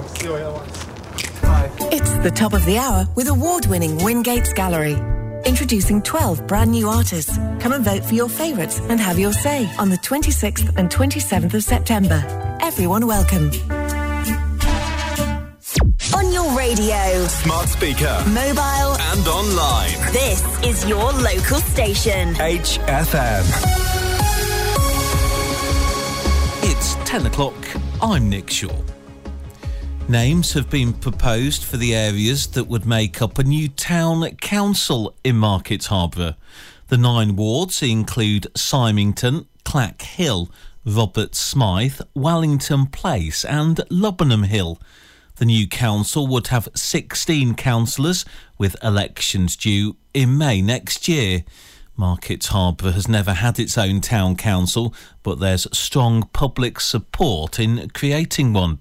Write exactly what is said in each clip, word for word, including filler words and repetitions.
I'll see you later once. Bye. It's the top of the hour with award-winning Wingates Gallery. Introducing twelve brand new artists. Come and vote for your favourites and have your say on the twenty-sixth and twenty-seventh of September. Everyone welcome. On your radio, smart speaker, mobile and online. This is your local station. H F M. It's ten o'clock. I'm Nick Shaw. Names have been proposed for the areas that would make up a new town council in Market Harborough. The nine wards include Symington, Clack Hill, Robert Smythe, Wellington Place and Lubbenham Hill. The new council would have sixteen councillors, with elections due in May next year. Market Harborough has never had its own town council, but there's strong public support in creating one.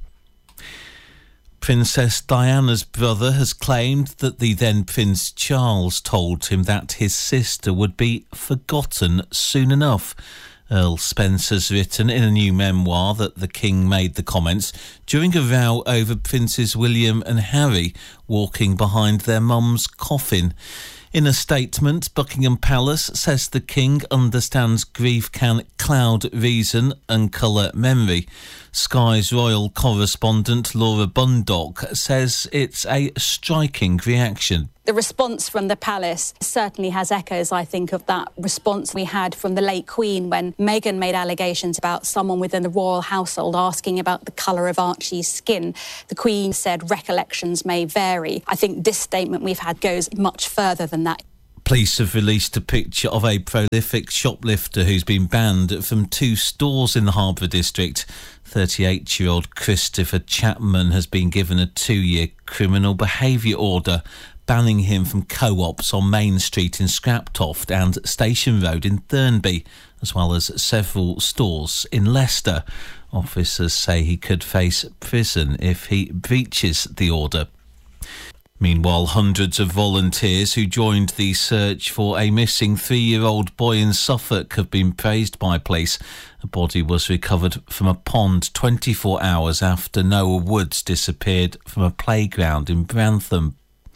Princess Diana's brother has claimed that the then Prince Charles told him that his sister would be forgotten soon enough. Earl Spencer's written in a new memoir that the King made the comments during a row over Princes William and Harry walking behind their mum's coffin. In a statement, Buckingham Palace says the King understands grief can cloud reason and colour memory. Sky's royal correspondent Laura Bundock says it's a striking reaction. The response from the palace certainly has echoes, I think, of that response we had from the late Queen when Meghan made allegations about someone within the royal household asking about the colour of Archie's skin. The Queen said recollections may vary. I think this statement we've had goes much further than that. Police have released a picture of a prolific shoplifter who's been banned from two stores in the Harborough district. thirty-eight-year-old Christopher Chapman has been given a two-year criminal behaviour order, banning him from co-ops on Main Street in Scraptoft and Station Road in Thurnby, as well as several stores in Leicester. Officers say he could face prison if he breaches the order. Meanwhile, hundreds of volunteers who joined the search for a missing three-year-old boy in Suffolk have been praised by police. A body was recovered from a pond twenty-four hours after Noah Woods disappeared from a playground in Brantham.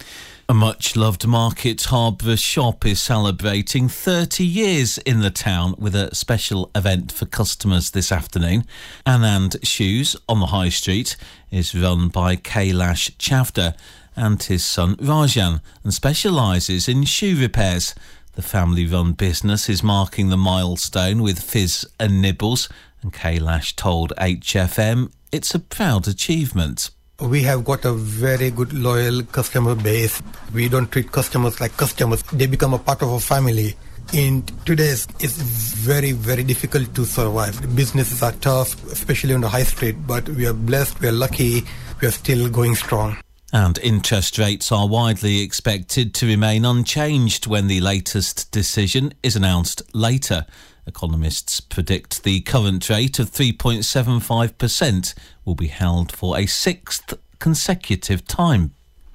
A much-loved Market Harborough shop is celebrating thirty years in the town with a special event for customers this afternoon. Anand Shoes on the High Street is run by Kailash Chavda and his son Rajan and specialises in shoe repairs. The family-run business is marking the milestone with fizz and nibbles, and Kailash told H F M it's a proud achievement. We have got a very good loyal customer base. We don't treat customers like customers. They become a part of our family. In today's, it's very, very difficult to survive. Businesses are tough, especially on the high street, but we are blessed, we are lucky, we are still going strong. And interest rates are widely expected to remain unchanged when the latest decision is announced later. Economists predict the current rate of three point seven five percent will be held for a sixth consecutive time.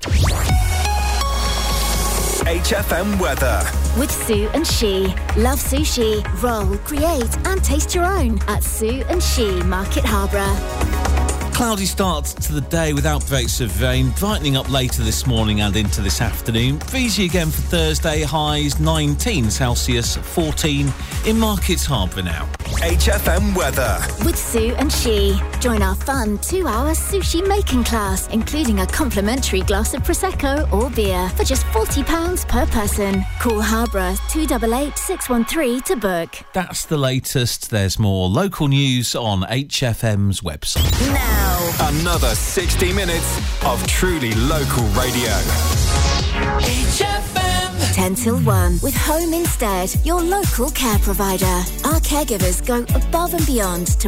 H F M weather. With Sue and She. Love sushi. Roll, create and taste your own at Sue and She, Market Harborough. Cloudy start to the day with outbreaks of rain, brightening up later this morning and into this afternoon. Breezy again for Thursday, highs nineteen Celsius, fourteen in Market Harborough now. H F M weather. With Sue and She. Join our fun two-hour sushi making class, including a complimentary glass of Prosecco or beer for just forty pounds per person. Call Harborough two eight eight, six one three to book. That's the latest. There's more local news on H F M's website. Now, another sixty minutes of truly local radio. H F M ten till one with Home Instead, your local care provider. Our caregivers go above and beyond to